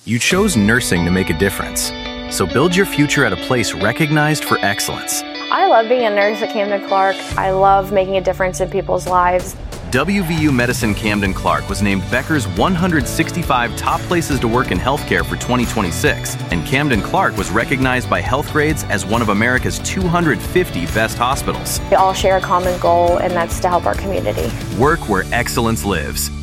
You chose nursing to make a difference. So build your future at a place recognized for excellence. I love being a nurse at Camden Clark. I love making a difference in people's lives. WVU Medicine Camden Clark was named Becker's 165 top places to work in healthcare for 2026, and Camden Clark was recognized by Healthgrades as one of America's 250 best hospitals. We all share a common goal, and that's to help our community. Work where excellence lives.